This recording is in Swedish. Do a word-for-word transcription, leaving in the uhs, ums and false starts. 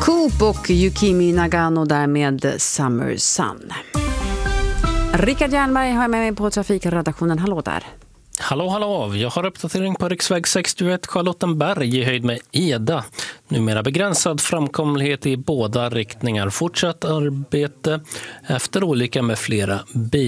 Coop och Yukimi Nagano där med Summer Sun. Rickard Jernberg har jag med mig på trafikredaktionen. Hallå där. Hallå, hallå. Jag har uppdatering på riksväg sextioett Charlottenberg i höjd med Eda. Numera begränsad framkomlighet i båda riktningar. Fortsatt arbete efter olyckan med flera bilar.